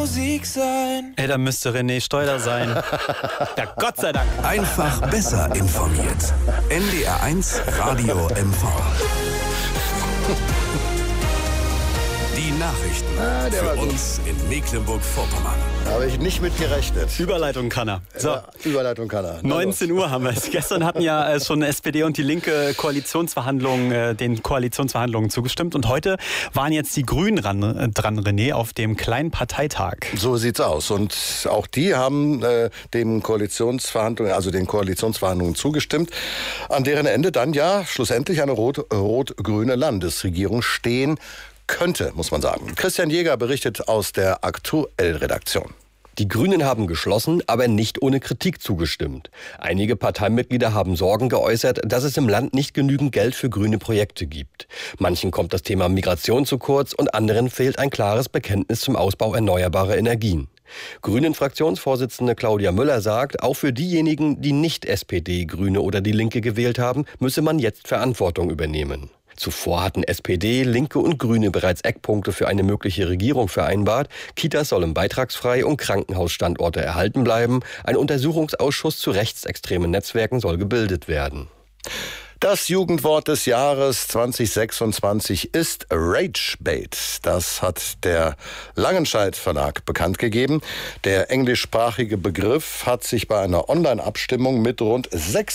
Musik sein. Ey, da müsste René Steuder sein. Ja, Gott sei Dank. Einfach besser informiert. NDR1 Radio MV. Die Nachrichten für uns in Mecklenburg-Vorpommern. Habe ich nicht mit gerechnet. Überleitung kann er. So. Ja, Überleitung kann er. 19 Uhr haben wir es. Gestern hatten ja schon SPD und die Linke den Koalitionsverhandlungen zugestimmt. Und heute waren jetzt die Grünen dran, René, auf dem kleinen Parteitag. So sieht's aus. Und auch die haben den Koalitionsverhandlungen zugestimmt, an deren Ende dann ja schlussendlich eine rot-grüne Landesregierung stehen könnte, muss man sagen. Christian Jäger berichtet aus der Aktuell-Redaktion. Die Grünen haben geschlossen, aber nicht ohne Kritik zugestimmt. Einige Parteimitglieder haben Sorgen geäußert, dass es im Land nicht genügend Geld für grüne Projekte gibt. Manchen kommt das Thema Migration zu kurz und anderen fehlt ein klares Bekenntnis zum Ausbau erneuerbarer Energien. Grünen-Fraktionsvorsitzende Claudia Müller sagt, auch für diejenigen, die nicht SPD, Grüne oder die Linke gewählt haben, müsse man jetzt Verantwortung übernehmen. Zuvor hatten SPD, Linke und Grüne bereits Eckpunkte für eine mögliche Regierung vereinbart. Kitas sollen beitragsfrei und Krankenhausstandorte erhalten bleiben. Ein Untersuchungsausschuss zu rechtsextremen Netzwerken soll gebildet werden. Das Jugendwort des Jahres 2026 ist Ragebait. Das hat der Langenscheidt Verlag bekannt gegeben. Der englischsprachige Begriff hat sich bei einer Online-Abstimmung mit rund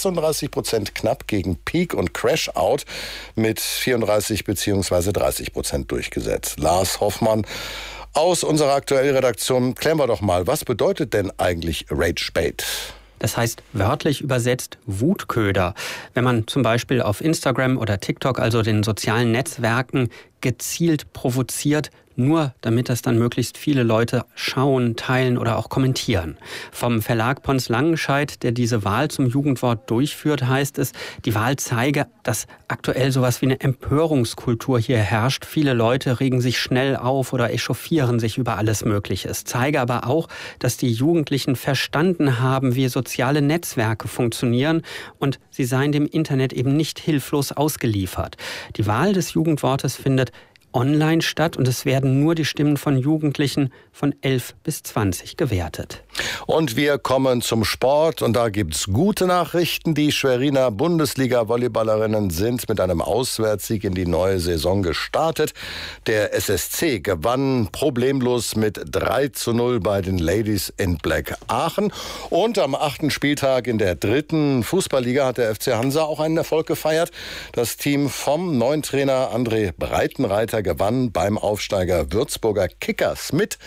36% knapp gegen Peak und Crash Out mit 34 bzw. 30% durchgesetzt. Lars Hoffmann aus unserer Aktuell-Redaktion, klären wir doch mal, was bedeutet denn eigentlich Ragebait? Das heißt wörtlich übersetzt Wutköder. Wenn man zum Beispiel auf Instagram oder TikTok, also den sozialen Netzwerken, gezielt provoziert, nur damit das dann möglichst viele Leute schauen, teilen oder auch kommentieren. Vom Verlag Pons Langenscheidt, der diese Wahl zum Jugendwort durchführt, heißt es, die Wahl zeige, dass aktuell sowas wie eine Empörungskultur hier herrscht. Viele Leute regen sich schnell auf oder echauffieren sich über alles Mögliche. Es zeige aber auch, dass die Jugendlichen verstanden haben, wie soziale Netzwerke funktionieren und sie seien dem Internet eben nicht hilflos ausgeliefert. Die Wahl des Jugendwortes findet online statt und es werden nur die Stimmen von Jugendlichen von 11 bis 20 gewertet. Und wir kommen zum Sport und da gibt's gute Nachrichten. Die Schweriner Bundesliga-Volleyballerinnen sind mit einem Auswärtssieg in die neue Saison gestartet. Der SSC gewann problemlos mit 3:0 bei den Ladies in Black Aachen. Und am 8. Spieltag in der 3. Fußballliga hat der FC Hansa auch einen Erfolg gefeiert. Das Team vom neuen Trainer André Breitenreiter gewann beim Aufsteiger Würzburger Kickers mit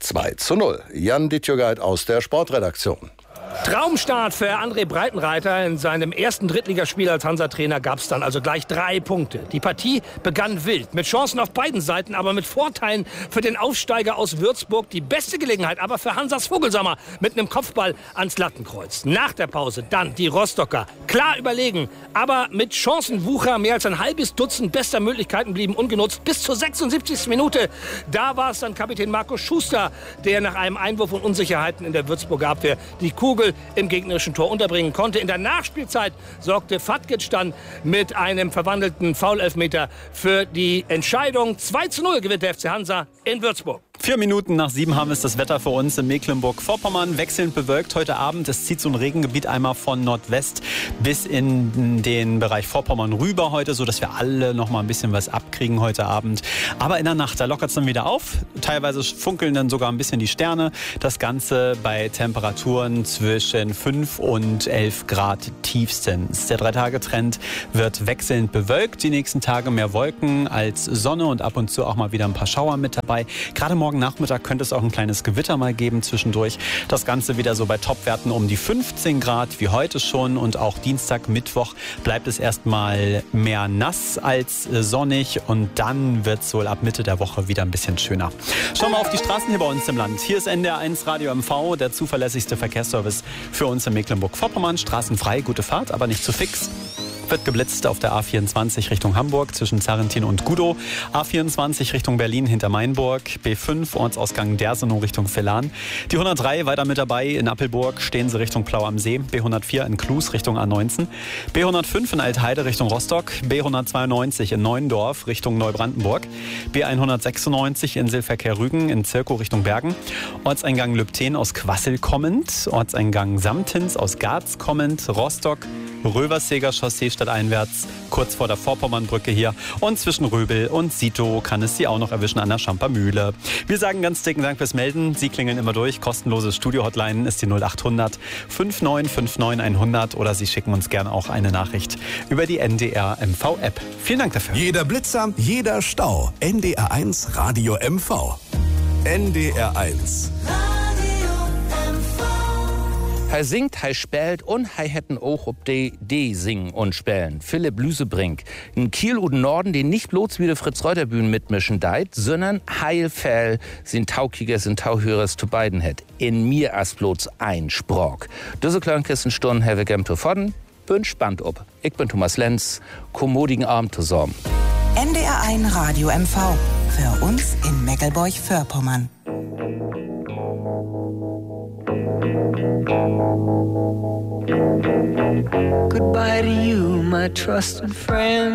2:0. Jan Dittjogait aus der Sportredaktion. Traumstart für André Breitenreiter. In seinem ersten Drittligaspiel als Hansa-Trainer gab es dann also gleich 3 Punkte. Die Partie begann wild, mit Chancen auf beiden Seiten, aber mit Vorteilen für den Aufsteiger aus Würzburg. Die beste Gelegenheit aber für Hansas Vogelsammer mit einem Kopfball ans Lattenkreuz. Nach der Pause dann die Rostocker. Klar überlegen, aber mit Chancenwucher. Mehr als ein halbes Dutzend bester Möglichkeiten blieben ungenutzt. Bis zur 76. Minute. Da war es dann Kapitän Markus Schuster, der nach einem Einwurf und Unsicherheiten in der Würzburger Abwehr die Kugel im gegnerischen Tor unterbringen konnte. In der Nachspielzeit sorgte Fatkic dann mit einem verwandelten Foul-Elfmeter für die Entscheidung. 2:0 gewinnt der FC Hansa in Würzburg. 4 Minuten nach 7 haben es das Wetter für uns in Mecklenburg-Vorpommern. Wechselnd bewölkt heute Abend. Es zieht so ein Regengebiet einmal von Nordwest bis in den Bereich Vorpommern rüber heute, sodass wir alle noch mal ein bisschen was abkriegen heute Abend. Aber in der Nacht, da lockert es dann wieder auf. Teilweise funkeln dann sogar ein bisschen die Sterne. Das Ganze bei Temperaturen zwischen 5 und 11 Grad tiefstens. Der 3-Tage-Trend wird wechselnd bewölkt. Die nächsten Tage mehr Wolken als Sonne und ab und zu auch mal wieder ein paar Schauer mit dabei. Gerade morgen Nachmittag könnte es auch ein kleines Gewitter mal geben zwischendurch. Das Ganze wieder so bei Topwerten um die 15 Grad wie heute schon. Und auch Dienstag, Mittwoch bleibt es erstmal mehr nass als sonnig. Und dann wird es wohl ab Mitte der Woche wieder ein bisschen schöner. Schauen wir auf die Straßen hier bei uns im Land. Hier ist NDR1 Radio MV, der zuverlässigste Verkehrsservice für uns in Mecklenburg-Vorpommern. Straßenfrei, gute Fahrt, aber nicht zu fix. Wird geblitzt auf der A24 Richtung Hamburg zwischen Zarrentin und Gudow. A24 Richtung Berlin hinter Mainburg. B5 Ortsausgang Dersenow Richtung Villan. Die 103 weiter mit dabei in Appelburg. Stehen sie Richtung Plau am See. B104 in Klus Richtung A19. B105 in Altheide Richtung Rostock. B192 in Neuendorf Richtung Neubrandenburg. B196 in Silverkehr-Rügen in Zirkow Richtung Bergen. Ortseingang Lübten aus Quassel kommend, Ortseingang Samtins aus Garz kommend, Rostock, Röverseger Chaussee stadteinwärts, kurz vor der Vorpommernbrücke hier. Und zwischen Röbel und Sito kann es Sie auch noch erwischen an der Schamper Mühle. Wir sagen ganz dicken Dank fürs Melden. Sie klingeln immer durch. Kostenlose Studio-Hotline ist die 0800 5959 100 oder Sie schicken uns gerne auch eine Nachricht über die NDR MV-App. Vielen Dank dafür. Jeder Blitzer, jeder Stau. NDR1 Radio MV. NDR1. Hij singt, hij spielt und hij hätten auch ob die singen und spielen. Philipp Lüsebrink. In Kiel und Norden, die nicht bloß wie der Fritz-Reuter-Bühnen mitmischen deit, sondern heilfell sind Taukigers und Tauhörers zu beiden het. In mir as bloß ein Sprach. Diese kleinen Kissenstunden have ich gern zu fordern. Bin spannend ob. Ich bin Thomas Lenz. Kommodigen Abend zusammen. NDR1 Radio MV. Für uns in Meckelburg-Vorpommern. Goodbye to you, my trusted friend.